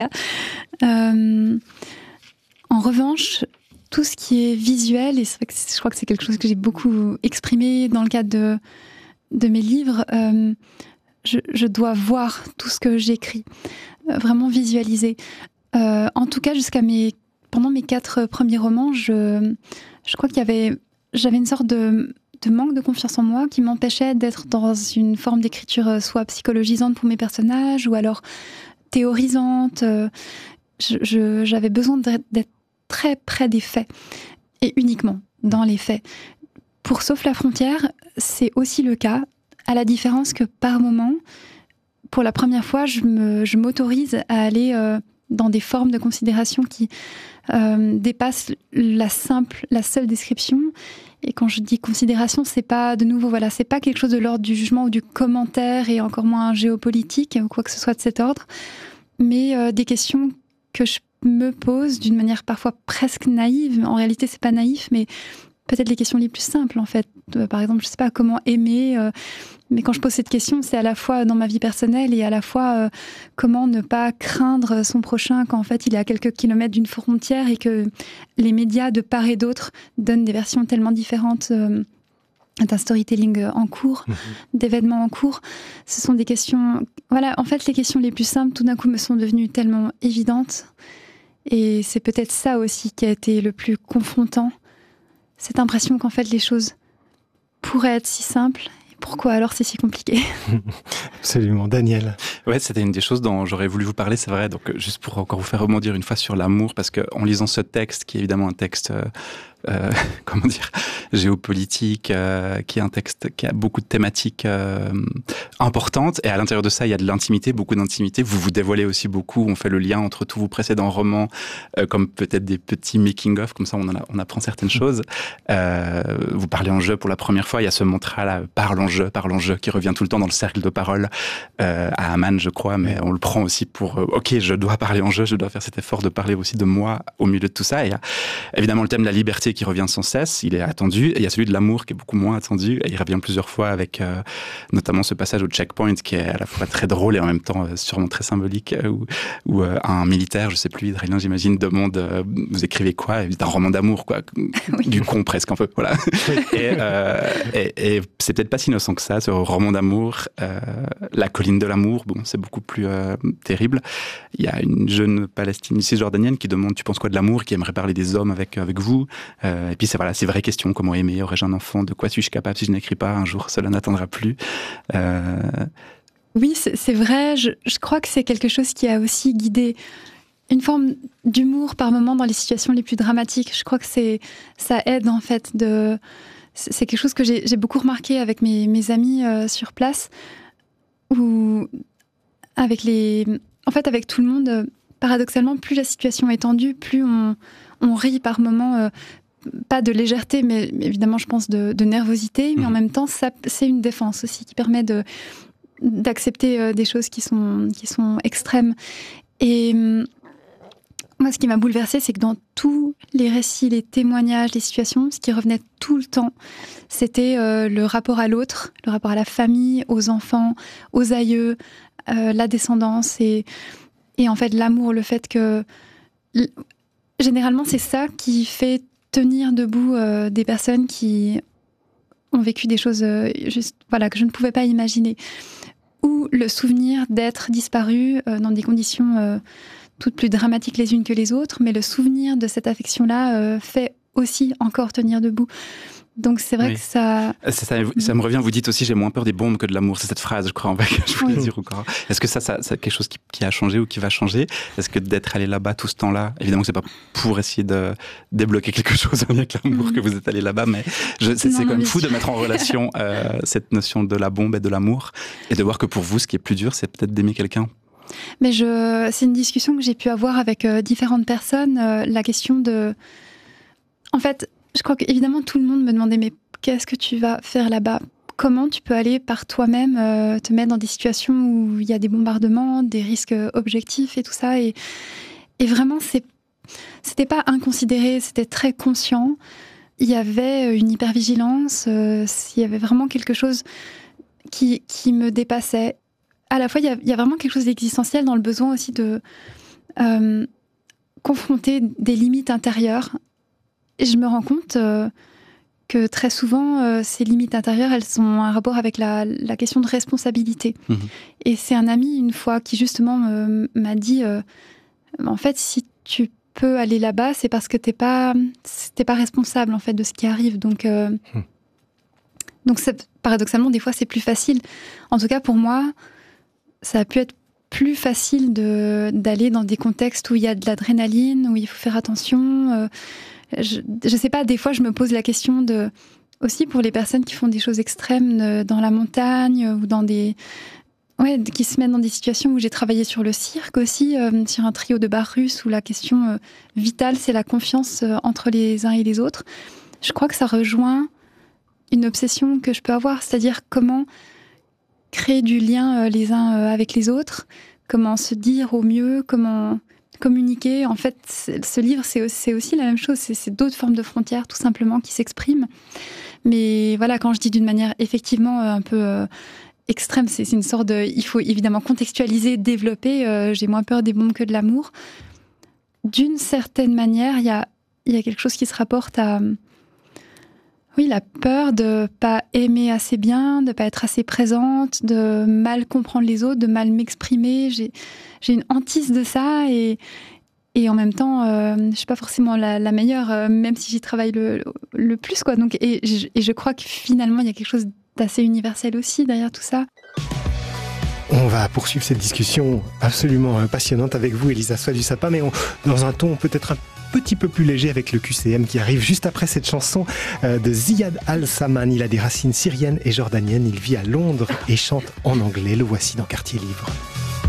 En revanche, tout ce qui est visuel, et c'est vrai que je crois que c'est quelque chose que j'ai beaucoup exprimé dans le cadre de mes livres, je dois voir tout ce que j'écris, vraiment visualiser. En tout cas, pendant mes 4 premiers romans, je crois j'avais une sorte de manque de confiance en moi qui m'empêchait d'être dans une forme d'écriture soit psychologisante pour mes personnages ou alors théorisante. J'avais besoin d'être très près des faits et uniquement dans les faits. Pour Sauf la frontière, c'est aussi le cas, à la différence que par moment, pour la première fois, je m'autorise à aller dans des formes de considération qui dépassent la seule description. Et quand je dis considération, c'est pas de nouveau, voilà, c'est pas quelque chose de l'ordre du jugement ou du commentaire et encore moins géopolitique ou quoi que ce soit de cet ordre, mais des questions que je me pose d'une manière parfois presque naïve. En réalité, c'est pas naïf, mais peut-être les questions les plus simples, en fait. Par exemple, je sais pas comment aimer, mais quand je pose cette question, c'est à la fois dans ma vie personnelle et à la fois comment ne pas craindre son prochain quand en fait il est à quelques kilomètres d'une frontière et que les médias de part et d'autre donnent des versions tellement différentes d'un storytelling en cours, d'événements en cours. Ce sont des questions... Voilà, en fait, les questions les plus simples, tout d'un coup, me sont devenues tellement évidentes. Et c'est peut-être ça aussi qui a été le plus confrontant. Cette impression qu'en fait, les choses pourraient être si simples. Et pourquoi alors c'est si compliqué ? Absolument. Daniel. Ouais, c'était une des choses dont j'aurais voulu vous parler, c'est vrai. Donc, juste pour encore vous faire rebondir une fois sur l'amour, parce que en lisant ce texte, qui est évidemment un texte... comment dire, géopolitique, qui est un texte qui a beaucoup de thématiques importantes, et à l'intérieur de ça, il y a de l'intimité, beaucoup d'intimité. Vous vous dévoilez aussi beaucoup, on fait le lien entre tous vos précédents romans, comme peut-être des petits making-of, comme ça on apprend certaines choses. Vous parlez en jeu pour la première fois, il y a ce mantra-là, parle en jeu, qui revient tout le temps dans le cercle de parole, à Aman, je crois, mais on le prend aussi pour, ok, je dois parler en jeu, je dois faire cet effort de parler aussi de moi au milieu de tout ça. Et il y a évidemment le thème de la liberté qui revient sans cesse, il est attendu, et il y a celui de l'amour qui est beaucoup moins attendu, et il revient plusieurs fois avec notamment ce passage au checkpoint qui est à la fois très drôle et en même temps sûrement très symbolique, où un militaire, je sais plus, israélien j'imagine, demande vous écrivez quoi ? C'est un roman d'amour, quoi, oui. Du con presque un peu, voilà. et c'est peut-être pas si innocent que ça, ce roman d'amour, La colline de l'amour, bon, c'est beaucoup plus terrible. Il y a une jeune Palestinienne cisjordanienne qui demande tu penses quoi de l'amour, qui aimerait parler des hommes avec vous. Et puis c'est ces vraies questions, comment aimer, aurais-je un enfant, de quoi suis-je capable si je n'écris pas, un jour cela n'attendra plus. Oui, c'est vrai, je crois que c'est quelque chose qui a aussi guidé une forme d'humour par moment dans les situations les plus dramatiques. Je crois que ça aide en fait c'est quelque chose que j'ai beaucoup remarqué avec mes amis sur place, où avec tout le monde, paradoxalement, plus la situation est tendue, plus on rit par moments, pas de légèreté, mais évidemment, je pense de nervosité, mais en même temps, c'est une défense aussi qui permet d'accepter des choses qui sont extrêmes. Et moi, ce qui m'a bouleversée, c'est que dans tous les récits, les témoignages, les situations, ce qui revenait tout le temps, c'était le rapport à l'autre, le rapport à la famille, aux enfants, aux aïeux, la descendance et en fait l'amour, le fait que généralement c'est ça qui fait tenir debout des personnes qui ont vécu des choses que je ne pouvais pas imaginer, ou le souvenir d'être disparu dans des conditions toutes plus dramatiques les unes que les autres, mais le souvenir de cette affection-là fait aussi encore tenir debout. Donc c'est vrai que ça... Ça me revient, vous dites aussi j'ai moins peur des bombes que de l'amour, c'est cette phrase je crois que je voulais dire encore. Est-ce que ça c'est quelque chose qui a changé ou qui va changer ? Est-ce que d'être allé là-bas tout ce temps-là, évidemment que c'est pas pour essayer de débloquer quelque chose avec l'amour que vous êtes allé là-bas, mais c'est quand même fou de mettre en relation cette notion de la bombe et de l'amour, et de voir que pour vous ce qui est plus dur c'est peut-être d'aimer quelqu'un. Mais c'est une discussion que j'ai pu avoir avec différentes personnes, la question de... En fait, je crois qu'évidemment tout le monde me demandait mais qu'est-ce que tu vas faire là-bas ? Comment tu peux aller par toi-même te mettre dans des situations où il y a des bombardements, des risques objectifs et tout ça, et vraiment c'était pas inconsidéré, c'était très conscient. Il y avait une hypervigilance, il y avait vraiment quelque chose qui me dépassait. À la fois, il y a vraiment quelque chose d'existentiel dans le besoin aussi confronter des limites intérieures. Et je me rends compte que très souvent, ces limites intérieures, elles ont un rapport avec la question de responsabilité. Et c'est un ami, une fois, qui justement m'a dit, en fait, si tu peux aller là-bas, c'est parce que t'es pas responsable, en fait, de ce qui arrive. Donc paradoxalement, des fois, c'est plus facile. En tout cas, pour moi, ça a pu être plus facile d'aller dans des contextes où il y a de l'adrénaline, où il faut faire attention. Je sais pas, des fois, je me pose la question aussi pour les personnes qui font des choses extrêmes dans la montagne ou qui se mettent dans des situations où j'ai travaillé sur le cirque aussi, sur un trio de bars russes où la question vitale, c'est la confiance entre les uns et les autres. Je crois que ça rejoint une obsession que je peux avoir, c'est-à-dire comment créer du lien les uns avec les autres, comment se dire au mieux, comment communiquer. En fait, ce livre, c'est aussi la même chose, c'est d'autres formes de frontières, tout simplement, qui s'expriment. Mais voilà, quand je dis d'une manière effectivement un peu extrême, c'est une sorte de... Il faut évidemment contextualiser, développer. J'ai moins peur des bombes que de l'amour. D'une certaine manière, il y a quelque chose qui se rapporte à... Oui, la peur de pas aimer assez bien, de pas être assez présente, de mal comprendre les autres, de mal m'exprimer. J'ai une hantise de ça et en même temps, je suis pas forcément la meilleure, même si j'y travaille le plus, quoi. Donc, et je crois que finalement, il y a quelque chose d'assez universel aussi derrière tout ça. On va poursuivre cette discussion absolument passionnante avec vous, Elisa Soie du Sapin, mais dans un ton peut-être un petit peu plus léger avec le QCM qui arrive juste après cette chanson de Ziad Al-Saman. Il a des racines syriennes et jordaniennes. Il vit à Londres et chante en anglais. Le voici dans Quartier Livre.